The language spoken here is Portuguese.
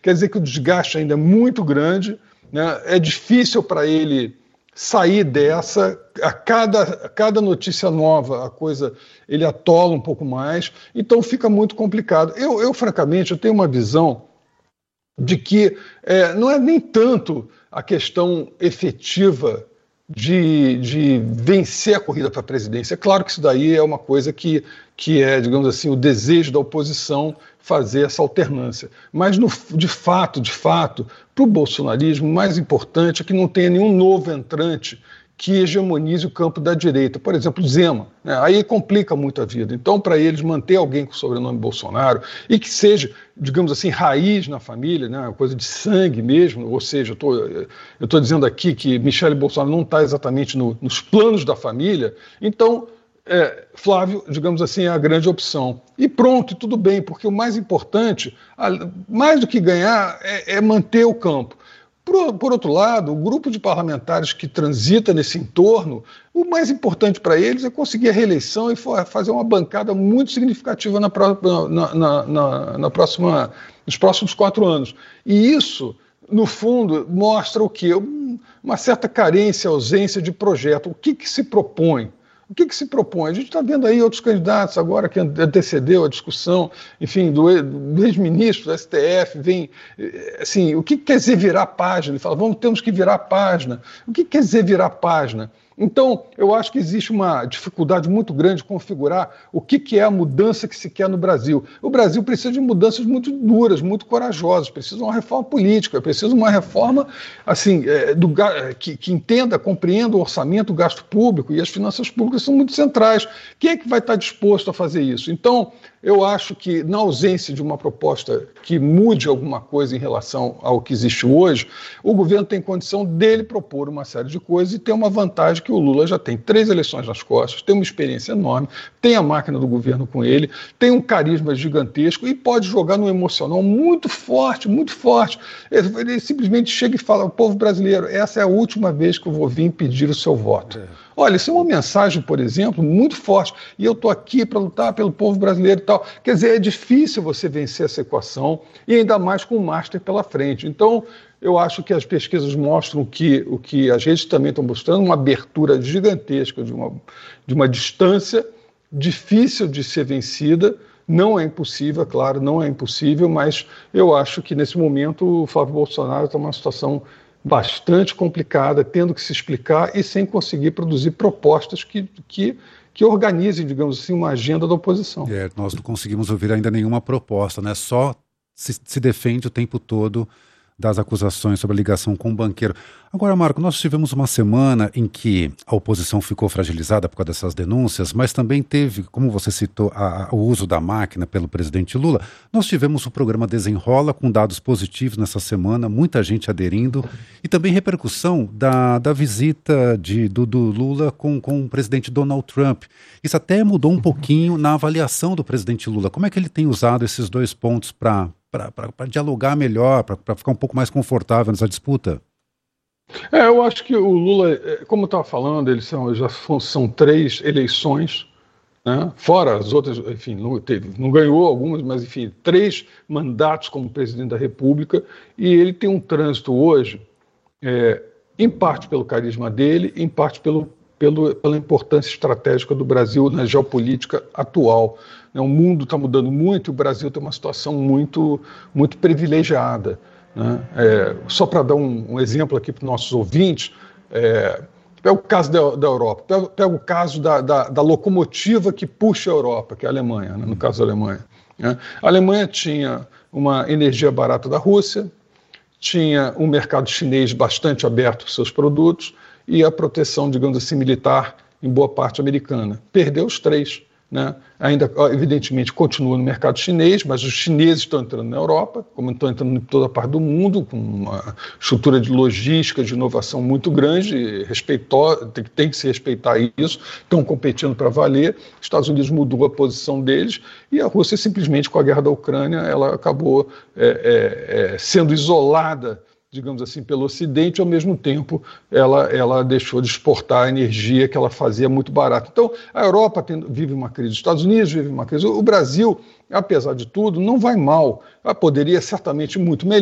quer dizer que o desgaste ainda é muito grande, né? É difícil para ele sair dessa, a cada notícia nova, ele atola um pouco mais, então fica muito complicado. Francamente, eu tenho uma visão de que não é nem tanto a questão efetiva de vencer a corrida para a presidência. É claro que isso daí é uma coisa que é, digamos assim, o desejo da oposição fazer essa alternância. Mas, de fato, para o bolsonarismo, o mais importante é que não tenha nenhum novo entrante que hegemonize o campo da direita. Por exemplo, Zema, né? Aí complica muito a vida. Então, para eles, manter alguém com o sobrenome Bolsonaro e que seja, digamos assim, raiz na família, né? Uma coisa de sangue mesmo, ou seja, eu estou dizendo aqui que Michele Bolsonaro não está exatamente nos planos da família, então Flávio, digamos assim, é a grande opção. E pronto, tudo bem, porque o mais importante, mais do que ganhar, é manter o campo. Por outro lado, o grupo de parlamentares que transita nesse entorno, o mais importante para eles é conseguir a reeleição e fazer uma bancada muito significativa nos próximos 4 anos. E isso, no fundo, mostra o quê? Uma certa carência, ausência de projeto. O que se propõe? O que se propõe? A gente está vendo aí outros candidatos agora que antecedeu a discussão, enfim, do ex-ministro do STF, vem, assim, o que quer dizer virar página? Ele fala, temos que virar página. O que quer dizer virar página? Então, eu acho que existe uma dificuldade muito grande de configurar o que é a mudança que se quer no Brasil. O Brasil precisa de mudanças muito duras, muito corajosas, precisa de uma reforma política, precisa de uma reforma assim, que entenda, compreenda o orçamento, o gasto público, e as finanças públicas são muito centrais. Quem é que vai estar disposto a fazer isso? Então, eu acho que, na ausência de uma proposta que mude alguma coisa em relação ao que existe hoje, o governo tem condição dele propor uma série de coisas e ter uma vantagem que o Lula já tem 3 eleições nas costas, tem uma experiência enorme, tem a máquina do governo com ele, tem um carisma gigantesco e pode jogar num emocional muito forte, muito forte. Ele simplesmente chega e fala, o povo brasileiro, essa é a última vez que eu vou vir pedir o seu voto. Olha, isso é uma mensagem, por exemplo, muito forte. E eu estou aqui para lutar pelo povo brasileiro e tal. Quer dizer, é difícil você vencer essa equação, e ainda mais com o Master pela frente. Então, eu acho que as pesquisas mostram o que as redes também estão mostrando, uma abertura gigantesca de uma distância difícil de ser vencida. Não é impossível, é claro, não é impossível, mas eu acho que nesse momento o Flávio Bolsonaro está numa situação bastante complicada, tendo que se explicar e sem conseguir produzir propostas que organizem, digamos assim, uma agenda da oposição. Nós não conseguimos ouvir ainda nenhuma proposta, né? Só se defende o tempo todo das acusações sobre a ligação com o banqueiro. Agora, Marco, nós tivemos uma semana em que a oposição ficou fragilizada por causa dessas denúncias, mas também teve, como você citou, o uso da máquina pelo presidente Lula. Nós tivemos o programa Desenrola com dados positivos nessa semana, muita gente aderindo, e também repercussão da visita do Lula com o presidente Donald Trump. Isso até mudou um pouquinho na avaliação do presidente Lula. Como é que ele tem usado esses 2 pontos para dialogar melhor, para ficar um pouco mais confortável nessa disputa? Eu acho que o Lula, como eu estava falando, já são 3 eleições, né? Fora as outras, enfim, não ganhou algumas, mas enfim, 3 mandatos como presidente da República, e ele tem um trânsito hoje, em parte pelo carisma dele, em parte pela importância estratégica do Brasil na geopolítica atual. O mundo está mudando muito e o Brasil tem uma situação muito, muito privilegiada, né? Só para dar um exemplo aqui para os nossos ouvintes, pega o caso da Europa, pega o caso da locomotiva que puxa a Europa, que é a Alemanha, né? No caso da Alemanha, né? A Alemanha tinha uma energia barata da Rússia, tinha um mercado chinês bastante aberto para seus produtos e a proteção, digamos assim, militar em boa parte americana. Perdeu os 3. Né? Ainda, evidentemente, continua no mercado chinês, mas os chineses estão entrando na Europa, como estão entrando em toda a parte do mundo, com uma estrutura de logística, de inovação muito grande, tem que se respeitar isso, estão competindo para valer. Os Estados Unidos mudou a posição deles e a Rússia, simplesmente, com a guerra da Ucrânia, ela acabou sendo isolada, digamos assim, pelo Ocidente, ao mesmo tempo ela deixou de exportar a energia que ela fazia muito barata. Então, a Europa vive uma crise, os Estados Unidos vivem uma crise, o Brasil, apesar de tudo, não vai mal, poderia certamente muito melhor.